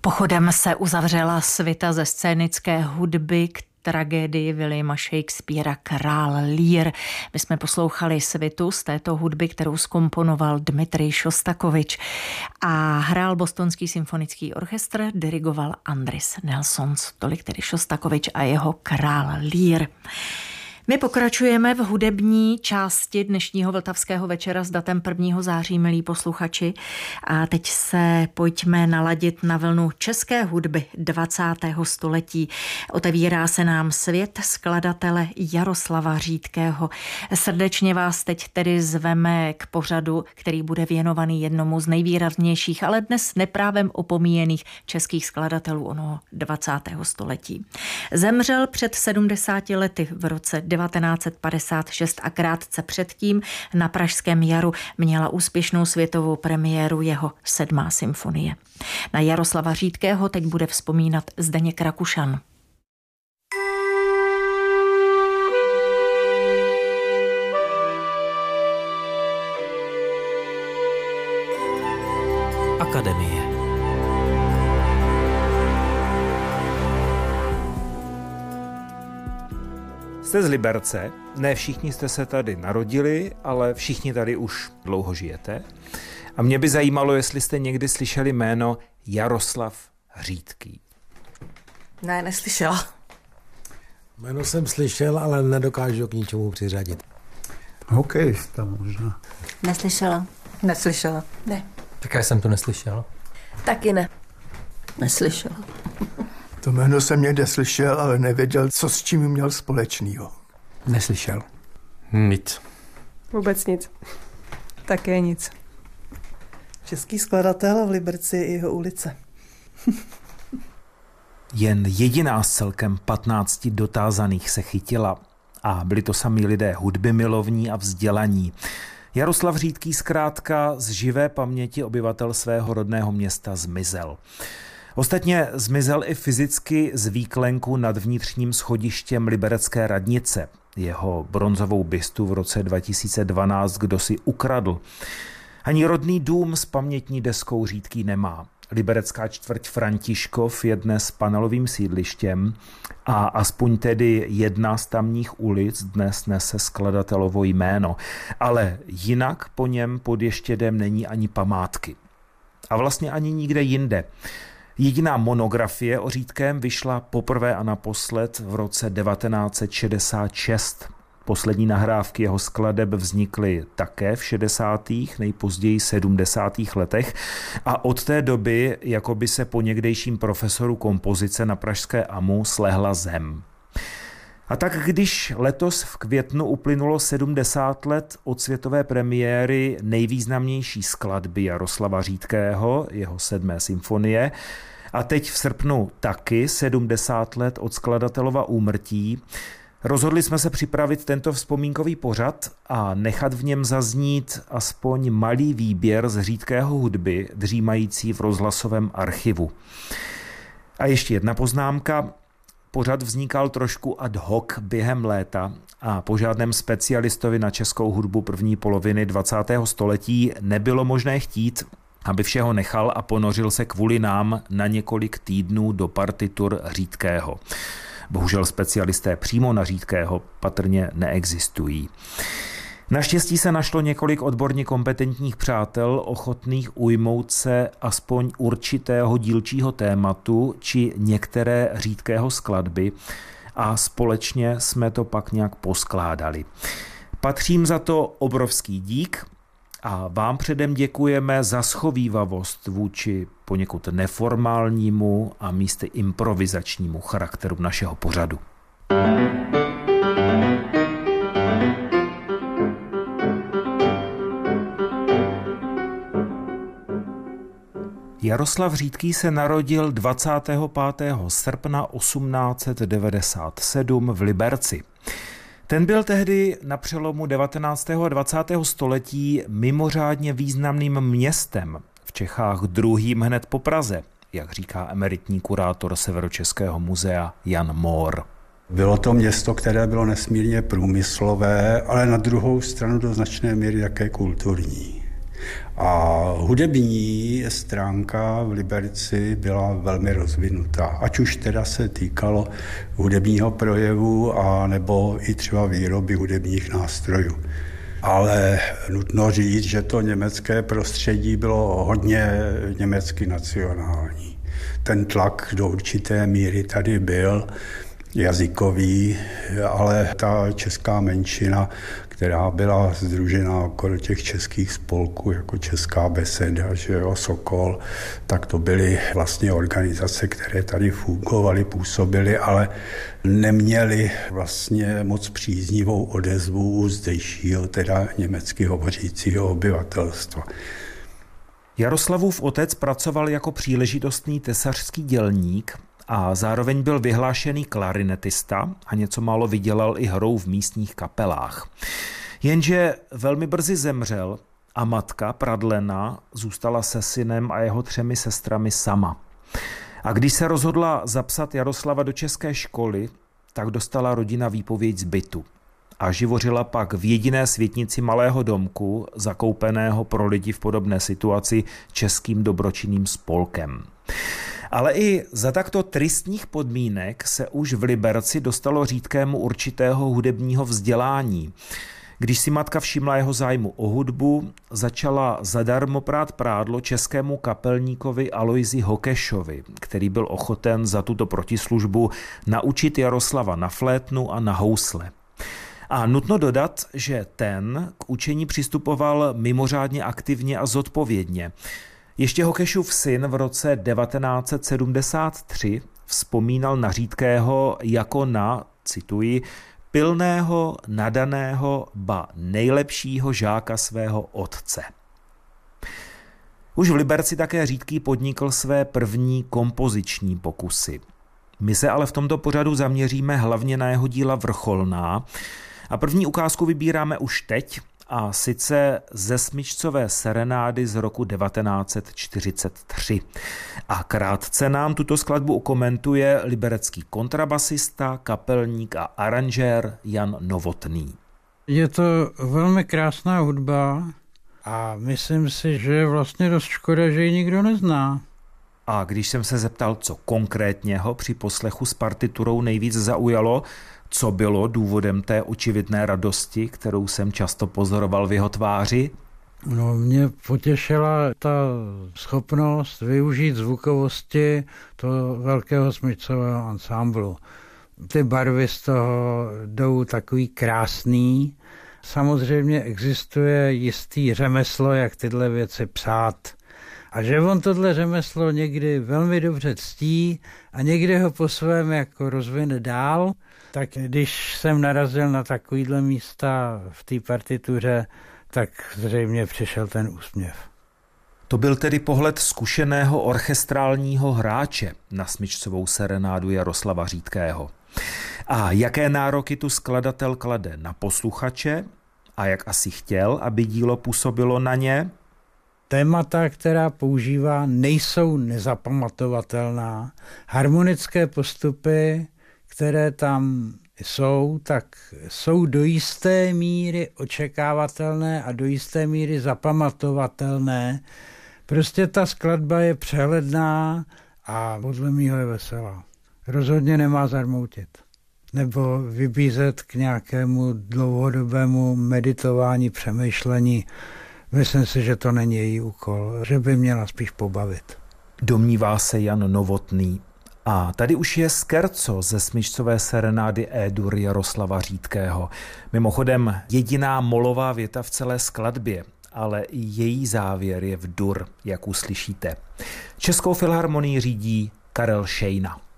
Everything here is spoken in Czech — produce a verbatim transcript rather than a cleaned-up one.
Pochodem se uzavřela svita ze scénické hudby k tragédii Williama Shakespearea Král Lear. My jsme poslouchali svitu z této hudby, kterou zkomponoval Dmitrij Šostakovič a hrál Bostonský symfonický orchestr, dirigoval Andris Nelsons. Tolik tedy Šostakovič a jeho Král Lear. My pokračujeme v hudební části dnešního Vltavského večera s datem prvního září, milí posluchači. A teď se pojďme naladit na vlnu české hudby dvacátého století. Otevírá se nám svět skladatele Jaroslava Řídkého. Srdečně vás teď tedy zveme k pořadu, který bude věnovaný jednomu z nejvýraznějších, ale dnes neprávem opomíjených českých skladatelů onoho dvacátého století. Zemřel před sedmdesáti lety v roce devatenáct set padesát šest a krátce předtím na Pražském jaru měla úspěšnou světovou premiéru jeho sedmá symfonie. Na Jaroslava Řídkého teď bude vzpomínat Zdeněk Rakušan. Akademie. Jste z Liberce, ne všichni jste se tady narodili, ale všichni tady už dlouho žijete. A mě by zajímalo, jestli jste někdy slyšeli jméno Jaroslav Řídký. Ne, neslyšela. Jméno jsem slyšel, ale nedokážu k ničemu přiřadit. Hokejista možná. Neslyšela. Neslyšela. Ne. Tak já jsem to neslyšel. Taky ne. Neslyšela. To jméno jsem někde slyšel, ale nevěděl, co s čím měl společného. Neslyšel. Nic. Vůbec nic. Také nic. Český skladatel v Liberci i jeho ulice. Jen jediná z celkem patnácti dotázaných se chytila. A byli to samí lidé hudby milovní a vzdělaní. Jaroslav Řídký zkrátka z živé paměti obyvatel svého rodného města zmizel. Ostatně zmizel i fyzicky z výklenku nad vnitřním schodištěm liberecké radnice. Jeho bronzovou bystu v roce dva tisíce dvanáct kdosi ukradl. Ani rodný dům s pamětní deskou Řídký nemá. Liberecká čtvrť Františkov je dnes panelovým sídlištěm a aspoň tedy jedna z tamních ulic dnes nese skladatelovo jméno. Ale jinak po něm pod Ještědem není ani památky. A vlastně ani nikde jinde. Jediná monografie o Řídkém vyšla poprvé a naposled v roce devatenáct set šedesát šest. Poslední nahrávky jeho skladeb vznikly také v šedesátých, nejpozději sedmdesátých letech a od té doby jako by se po někdejším profesoru kompozice na pražské A M U slehla zem. A tak když letos v květnu uplynulo sedmdesát let od světové premiéry nejvýznamnější skladby Jaroslava Řídkého, jeho sedmé symfonie, a teď v srpnu taky sedmdesát let od skladatelova úmrtí, rozhodli jsme se připravit tento vzpomínkový pořad a nechat v něm zaznít aspoň malý výběr z Řídkého hudby, dřímající v rozhlasovém archivu. A ještě jedna poznámka. Pořad vznikal trošku ad hoc během léta a po žádném specialistovi na českou hudbu první poloviny dvacátého století nebylo možné chtít, aby všeho nechal a ponořil se kvůli nám na několik týdnů do partitur Řídkého. Bohužel specialisté přímo na Řídkého patrně neexistují. Naštěstí se našlo několik odborně kompetentních přátel, ochotných ujmout se aspoň určitého dílčího tématu či některé Řídkého skladby a společně jsme to pak nějak poskládali. Patřím za to obrovský dík a vám předem děkujeme za schovívavost vůči poněkud neformálnímu a místy improvizačnímu charakteru našeho pořadu. Jaroslav Řídký se narodil dvacátého pátého srpna osmnáct set devadesát sedm v Liberci. Ten byl tehdy na přelomu devatenáctého a dvacátého století mimořádně významným městem, v Čechách druhým hned po Praze, jak říká emeritní kurátor Severočeského muzea Jan Mór. Bylo to město, které bylo nesmírně průmyslové, ale na druhou stranu do značné míry také kulturní. A hudební stránka v Liberci byla velmi rozvinutá, ať už teda se týkalo hudebního projevu a nebo i třeba výroby hudebních nástrojů. Ale nutno říct, že to německé prostředí bylo hodně německy nacionální. Ten tlak do určité míry tady byl jazykový, ale ta česká menšina, která byla sdružena okolo těch českých spolků, jako Česká beseda, že jo, Sokol, tak to byly vlastně organizace, které tady fungovaly, působily, ale neměly vlastně moc příznivou odezvu zdejšího, teda německy hovořícího obyvatelstva. Jaroslavův otec pracoval jako příležitostný tesařský dělník a zároveň byl vyhlášený klarinetista a něco málo vydělal i hrou v místních kapelách. Jenže velmi brzy zemřel a matka, pradlena, zůstala se synem a jeho třemi sestrami sama. A když se rozhodla zapsat Jaroslava do české školy, tak dostala rodina výpověď z bytu a živořila pak v jediné světnici malého domku, zakoupeného pro lidi v podobné situaci českým dobročinným spolkem. Ale i za takto tristních podmínek se už v Liberci dostalo Řídkému určitého hudebního vzdělání. Když si matka všimla jeho zájmu o hudbu, začala zadarmo prát prádlo českému kapelníkovi Alojzi Hokešovi, který byl ochoten za tuto protislužbu naučit Jaroslava na flétnu a na housle. A nutno dodat, že ten k učení přistupoval mimořádně aktivně a zodpovědně. Ještě Hokešův syn v roce devatenáct set sedmdesát tři vzpomínal na Řídkého jako na, cituji, pilného, nadaného, ba nejlepšího žáka svého otce. Už v Liberci také Řídký podnikl své první kompoziční pokusy. My se ale v tomto pořadu zaměříme hlavně na jeho díla vrcholná a první ukázku vybíráme už teď, a sice ze Smyčcové serenády z roku devatenáct set čtyřicet tři. A krátce nám tuto skladbu okomentuje liberecký kontrabasista, kapelník a aranžér Jan Novotný. Je to velmi krásná hudba a myslím si, že je vlastně dost škoda, že ji nikdo nezná. A když jsem se zeptal, co konkrétně ho při poslechu s partiturou nejvíc zaujalo, co bylo důvodem té očividné radosti, kterou jsem často pozoroval v jeho tváři? No, mě potěšila ta schopnost využít zvukovosti toho velkého smyčcového ansámblu. Ty barvy z toho jdou takový krásný. Samozřejmě existuje jistý řemeslo, jak tyhle věci psát. A že on tohle řemeslo někdy velmi dobře ctí a někdy ho po svém jako rozvine dál, tak když jsem narazil na takovýhle místa v té partituře, tak zřejmě přišel ten úsměv. To byl tedy pohled zkušeného orchestrálního hráče na Smyčcovou serenádu Jaroslava Řídkého. A jaké nároky tu skladatel klade na posluchače a jak asi chtěl, aby dílo působilo na ně? Témata, která používá, nejsou nezapamatovatelná. Harmonické postupy, které tam jsou, tak jsou do jisté míry očekávatelné a do jisté míry zapamatovatelné. Prostě ta skladba je přehledná a podle mýho je veselá. Rozhodně nemá zarmoutit. Nebo vybízet k nějakému dlouhodobému meditování, přemýšlení. Myslím si, že to není její úkol, že by měla spíš pobavit. Domnívá se Jan Novotný. A tady už je skerco ze Smyčcové serenády E-dur Jaroslava Řídkého. Mimochodem jediná molová věta v celé skladbě, ale i její závěr je v dur, jak uslyšíte. Českou filharmonii řídí Karel Šejna.